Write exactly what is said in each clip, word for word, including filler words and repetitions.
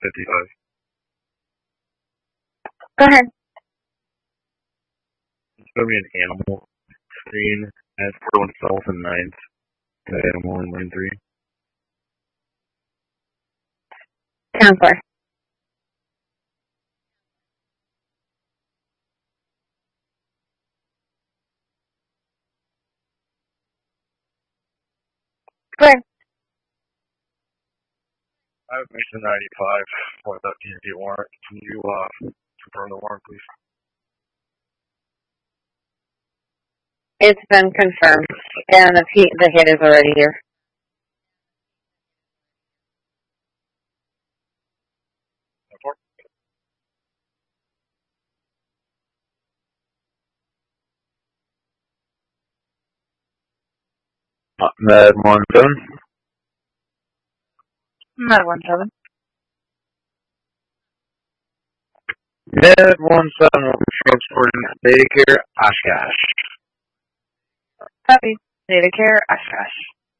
fifty-five. Go ahead. It's going to be an animal screen at four one south and ninth. The animal in lane three. Counselor. Go ahead. I have Mission ninety-five with that P and P warrant. Can you uh, confirm the warrant, please? It's been confirmed, and the, P- the hit is already here. Uh, Med one seven. Med one seven. Med one seven will be transporting Data Care Oshkosh. Copy. Data Care Oshkosh.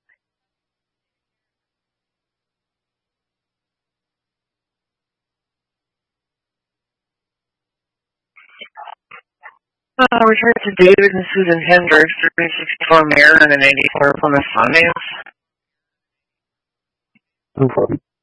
Uh, return to David and Susan Hendricks, three sixty-four Mirror and an eighty-four Plymouth Sundance. No problem.